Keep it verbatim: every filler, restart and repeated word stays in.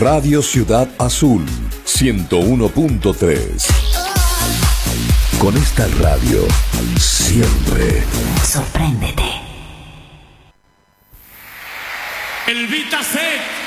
Radio Ciudad Azul, ciento uno punto tres. Con esta radio, siempre. Sorpréndete. El Vita C